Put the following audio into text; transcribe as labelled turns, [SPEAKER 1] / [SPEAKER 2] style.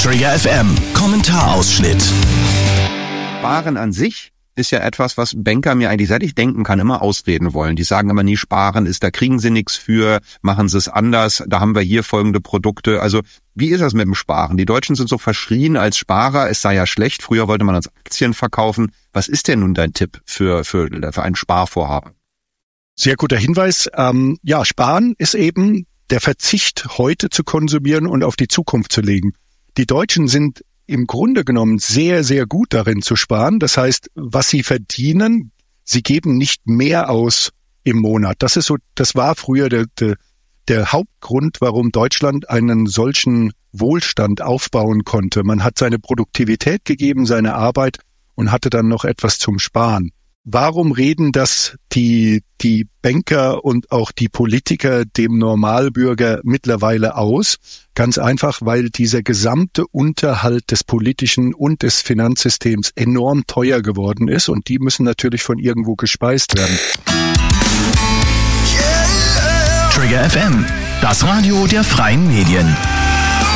[SPEAKER 1] Trigger FM Kommentarausschnitt.
[SPEAKER 2] Sparen an sich ist ja etwas, was Banker mir eigentlich, seit ich denken kann, immer ausreden wollen. Die sagen immer nie, sparen ist, da kriegen sie nichts für, machen sie es anders, da haben wir hier folgende Produkte. Also wie ist das mit dem Sparen? Die Deutschen sind so verschrien als Sparer, es sei ja schlecht, früher wollte man uns Aktien verkaufen. Was ist denn nun dein Tipp für ein Sparvorhaben?
[SPEAKER 3] Sehr guter Hinweis. Sparen ist eben der Verzicht, heute zu konsumieren und auf die Zukunft zu legen. Die Deutschen sind im Grunde genommen sehr, sehr gut darin zu sparen. Das heißt, was sie verdienen, sie geben nicht mehr aus im Monat. Das war früher der Hauptgrund, warum Deutschland einen solchen Wohlstand aufbauen konnte. Man hat seine Produktivität gegeben, seine Arbeit und hatte dann noch etwas zum Sparen. Warum reden das die Banker und auch die Politiker dem Normalbürger mittlerweile aus? Ganz einfach, weil dieser gesamte Unterhalt des politischen und des Finanzsystems enorm teuer geworden ist und die müssen natürlich von irgendwo gespeist werden.
[SPEAKER 1] Trigger FM, das Radio der freien Medien.